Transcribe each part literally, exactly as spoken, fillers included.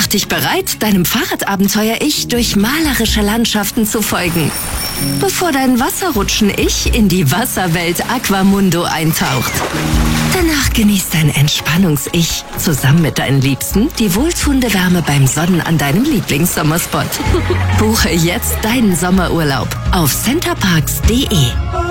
dich bereit, deinem Fahrradabenteuer-Ich durch malerische Landschaften zu folgen, bevor dein Wasserrutschen-Ich in die Wasserwelt Aquamundo eintaucht. Danach genießt dein Entspannungs-Ich zusammen mit deinen Liebsten die wohltuende Wärme beim Sonnen an deinem Lieblingssommerspot. Buche jetzt deinen Sommerurlaub auf centerparks punkt de.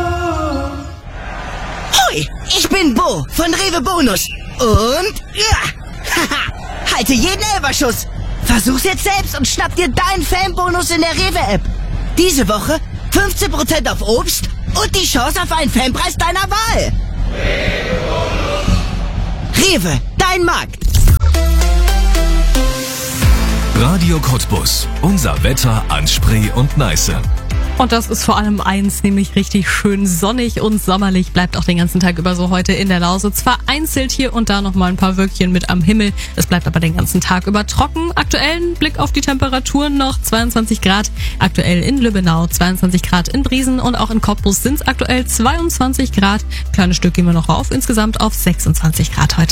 Hoi, ich bin Bo von Rewe Bonus. Und ja, haha, halte jeden Elberschuss. Versuch's jetzt selbst und schnapp dir deinen Fanbonus in der Rewe-App. Diese Woche fünfzehn Prozent auf Obst und die Chance auf einen Fanpreis deiner Wahl. Rewe, dein Markt. Radio Cottbus. Unser Wetter an Spree und Neiße. Und das ist vor allem eins, nämlich richtig schön sonnig und sommerlich. Bleibt auch den ganzen Tag über so heute in der Lausitz. Vereinzelt hier und da noch mal ein paar Wölkchen mit am Himmel. Es bleibt aber den ganzen Tag über trocken. Aktuell ein Blick auf die Temperaturen noch zweiundzwanzig Grad. Aktuell in Lübbenau, zweiundzwanzig Grad in Briesen und auch in Cottbus sind es aktuell zweiundzwanzig Grad. Kleines Stück gehen wir noch rauf, insgesamt auf sechsundzwanzig Grad heute.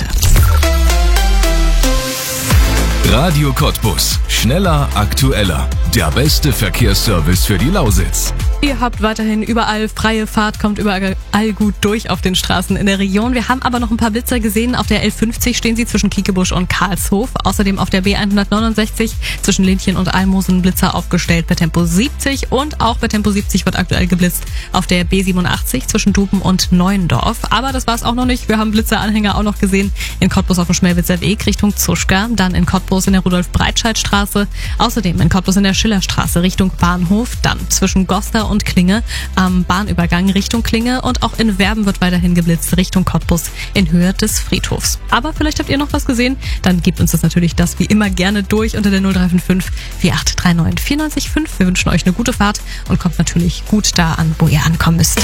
Radio Cottbus. Schneller, aktueller. Der beste Verkehrsservice für die Lausitz. Ihr habt weiterhin überall freie Fahrt, kommt überall gut durch auf den Straßen in der Region. Wir haben aber noch ein paar Blitzer gesehen. Auf der L fünfzig stehen sie zwischen Kiekebusch und Karlshof. Außerdem auf der B hundertneunundsechzig zwischen Lindchen und Almosen Blitzer aufgestellt bei Tempo siebzig. Und auch bei Tempo siebzig wird aktuell geblitzt auf der B siebenundachtzig zwischen Duben und Neuendorf. Aber das war's auch noch nicht. Wir haben Blitzeranhänger auch noch gesehen in Cottbus auf dem Schmelwitzer Weg Richtung Zuschka. Dann in Cottbus in der Rudolf-Breitscheid-Straße. Außerdem in Cottbus in der Schillerstraße Richtung Bahnhof. Dann zwischen Goster und Klinge am Bahnübergang Richtung Klinge. Und auch in Werben wird weiterhin geblitzt Richtung Cottbus in Höhe des Friedhofs. Aber vielleicht habt ihr noch was gesehen? Dann gebt uns das natürlich das wie immer gerne durch unter der null drei fünf fünf vier acht drei neun vier neun fünf. Wir wünschen euch eine gute Fahrt und kommt natürlich gut da an, wo ihr ankommen müsst.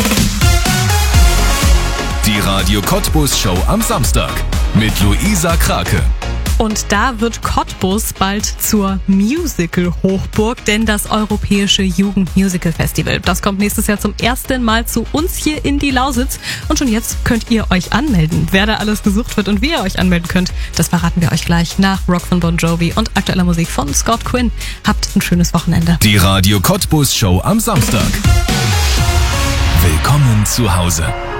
Die Radio Cottbus Show am Samstag mit Luisa Krake. Und da wird Cottbus bald zur Musical-Hochburg, denn das Europäische Jugend-Musical-Festival, das kommt nächstes Jahr zum ersten Mal zu uns hier in die Lausitz. Und schon jetzt könnt ihr euch anmelden. Wer da alles gesucht wird und wie ihr euch anmelden könnt, das verraten wir euch gleich nach Rock von Bon Jovi und aktueller Musik von Scott Quinn. Habt ein schönes Wochenende. Die Radio Cottbus Show am Samstag. Willkommen zu Hause.